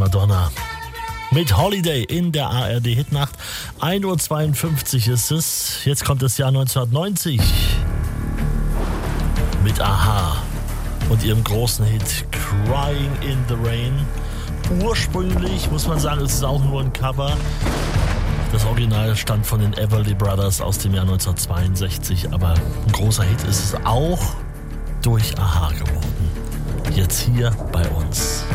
Madonna. Mit Holiday in der ARD-Hitnacht. 1:52 Uhr ist es. Jetzt kommt das Jahr 1990. Mit Aha und ihrem großen Hit Crying in the Rain. Ursprünglich, muss man sagen, ist es auch nur ein Cover. Das Original stammt von den Everly Brothers aus dem Jahr 1962. Aber ein großer Hit ist es auch durch Aha geworden. Jetzt hier bei uns.